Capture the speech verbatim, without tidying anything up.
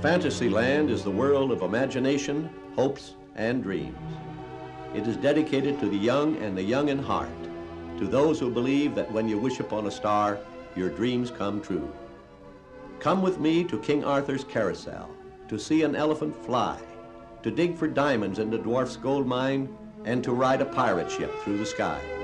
Fantasyland is the world of imagination, hopes, and dreams. It is dedicated to the young and the young in heart, to those who believe that when you wish upon a star, your dreams come true. Come with me to King Arthur's carousel, to see an elephant fly, to dig for diamonds in the dwarf's gold mine, and to ride a pirate ship through the sky.